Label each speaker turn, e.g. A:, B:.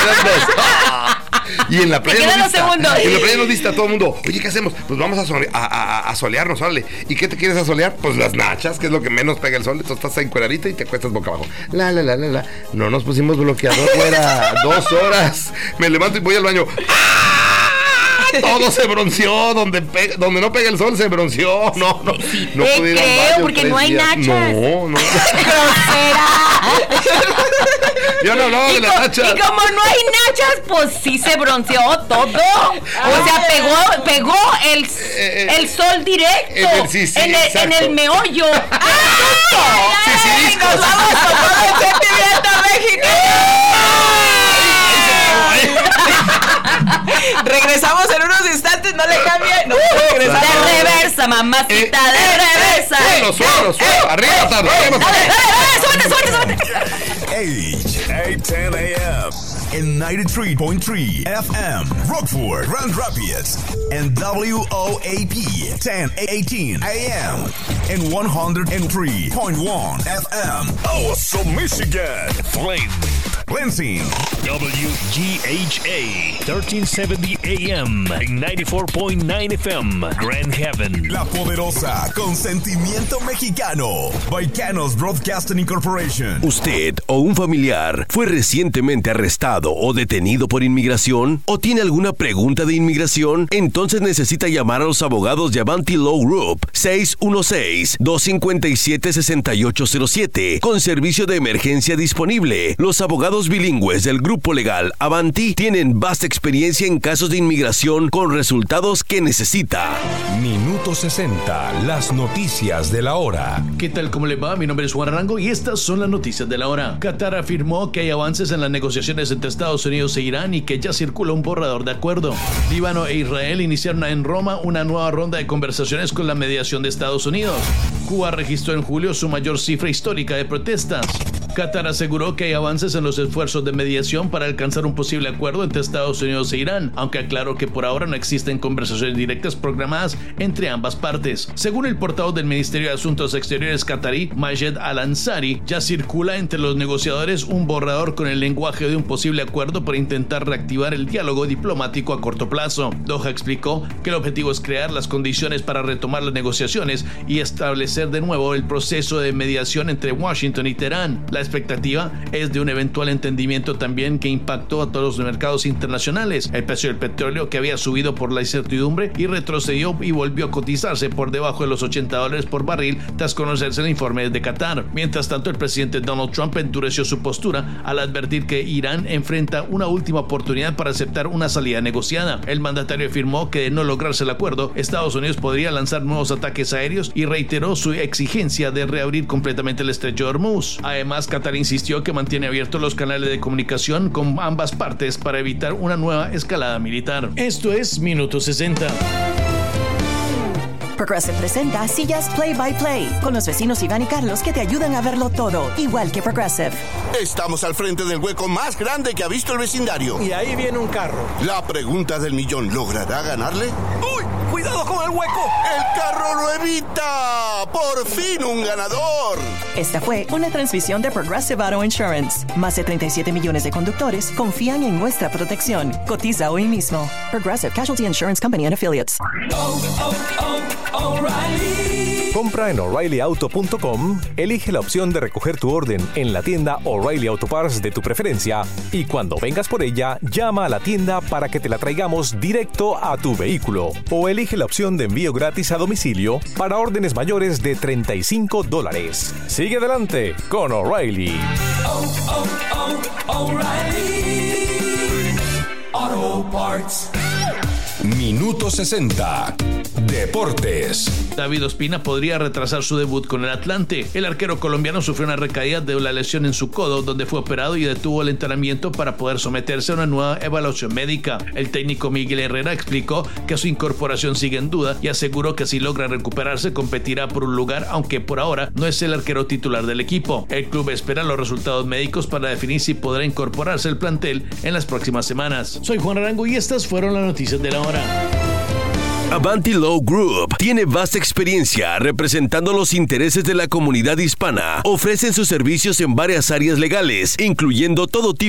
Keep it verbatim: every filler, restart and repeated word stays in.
A: quedan dos. Y en la playa.
B: Te quedan los segundos.
A: En la playa nos dice a todo el mundo, oye, ¿qué hacemos? Pues vamos a, sole, a, a, a solearnos, órale. ¿Y qué te quieres asolear? Pues las nachas, que es lo que menos pega el sol. Entonces estás encueradita y te acuestas boca abajo. La, la, la, la, la. No nos pusimos bloqueador, fuera. Dos horas. Me levanto y voy al baño. ¡Ah! Todo se bronceó, donde, pega, donde no pega el sol se bronceó. No, no,
B: sí,
A: no
B: pude ir al baño porque no hay días. Nachas.
A: No, no.
B: Grosera.
A: Yo no hablaba de las nachas.
B: Y como no hay nachas, pues sí se bronceó todo. O sea, pegó, pegó el, eh, el sol directo
A: el, sí, sí,
B: en, el, en el meollo. ¡Ah!
A: Sí, sí, discos.
B: Nos vamos con todo el sentimiento mexicano.
C: Regresamos en unos instantes, no le cambie. No, regresamos.
B: De reversa, mamacita, eh, de
A: eh,
B: reversa.
A: Suelo, suelo, suelo. Arriba, tarde.
B: Dale, dale, dale, suerte, suerte, suerte.
D: H eight ten a.m. in ninety-three point three F M, Rockford, Grand Rapids, and W O A P ten eighteen A M in one oh three point one F M, Awesome, Michigan, Flint, Lansing,
E: W G H A thirteen seventy A M in ninety-four point nine F M, Grand Haven.
D: La Poderosa, con sentimiento mexicano, Baicanos Broadcasting Incorporation.
F: ¿Usted o un familiar fue recientemente arrestado o detenido por inmigración? ¿O tiene alguna pregunta de inmigración? Entonces necesita llamar a los abogados de Avanti Law Group seis uno seis, dos cinco siete, seis ocho cero siete con servicio de emergencia disponible. Los abogados bilingües del grupo legal Avanti tienen vasta experiencia en casos de inmigración con resultados que necesita.
G: Minuto sesenta, las noticias de la hora.
H: ¿Qué tal? ¿Cómo le va? Mi nombre es Juan Arango y estas son las noticias de la hora. Qatar afirmó que hay avances en las negociaciones entre Estados Unidos e Irán y que ya circula un borrador de acuerdo. Líbano e Israel iniciaron en Roma una nueva ronda de conversaciones con la mediación de Estados Unidos. Cuba registró en julio su mayor cifra histórica de protestas. Qatar aseguró que hay avances en los esfuerzos de mediación para alcanzar un posible acuerdo entre Estados Unidos e Irán, aunque aclaró que por ahora no existen conversaciones directas programadas entre ambas partes. Según el portavoz del Ministerio de Asuntos Exteriores qatarí, Majed Al-Ansari, ya circula entre los negociadores un borrador con el lenguaje de un posible acuerdo para intentar reactivar el diálogo diplomático a corto plazo. Doha explicó que el objetivo es crear las condiciones para retomar las negociaciones y establecer de nuevo el proceso de mediación entre Washington y Teherán. La expectativa es de un eventual entendimiento también que impactó a todos los mercados internacionales. El precio del petróleo, que había subido por la incertidumbre y retrocedió y volvió a cotizarse por debajo de los ochenta dólares por barril tras conocerse el informe de Qatar. Mientras tanto, el presidente Donald Trump endureció su postura al advertir que Irán enfrenta una última oportunidad para aceptar una salida negociada. El mandatario afirmó que de no lograrse el acuerdo, Estados Unidos podría lanzar nuevos ataques aéreos y reiteró su exigencia de reabrir completamente el estrecho de Hormuz. Además, Qatar insistió que mantiene abiertos los canales de comunicación con ambas partes para evitar una nueva escalada militar. Esto es Minuto sesenta.
I: Progressive presenta Sillas Play by Play con los vecinos Iván y Carlos que te ayudan a verlo todo, igual que Progressive.
J: Estamos al frente del hueco más grande que ha visto el vecindario.
K: Y ahí viene un carro.
J: La pregunta del millón, ¿logrará ganarle?
K: ¡Uy! ¡Cuidado con el hueco!
J: ¡El carro lo evita! ¡Por fin un ganador!
I: Esta fue una transmisión de Progressive Auto Insurance. Más de treinta y siete millones de conductores confían en nuestra protección. Cotiza hoy mismo. Progressive Casualty Insurance Company and Affiliates.
L: Oh, oh, oh, O'Reilly.
G: Compra en O'Reilly Auto punto com, elige la opción de recoger tu orden en la tienda O'Reilly Auto Parts de tu preferencia y cuando vengas por ella, llama a la tienda para que te la traigamos directo a tu vehículo. O elige la opción de envío gratis a domicilio para órdenes mayores de treinta y cinco dólares. Sigue adelante con O'Reilly.
L: Oh, oh, oh, O'Reilly Auto Parts.
G: Minuto sesenta. Deportes.
H: David Ospina podría retrasar su debut con el Atlante. El arquero colombiano sufrió una recaída de una lesión en su codo, donde fue operado y detuvo el entrenamiento para poder someterse a una nueva evaluación médica. El técnico Miguel Herrera explicó que su incorporación sigue en duda y aseguró que si logra recuperarse competirá por un lugar, aunque por ahora no es el arquero titular del equipo. El club espera los resultados médicos para definir si podrá incorporarse al plantel en las próximas semanas. Soy Juan Arango y estas fueron las noticias de la hora.
F: Avanti Law Group tiene vasta experiencia representando los intereses de la comunidad hispana. Ofrecen sus servicios en varias áreas legales, incluyendo todo tipo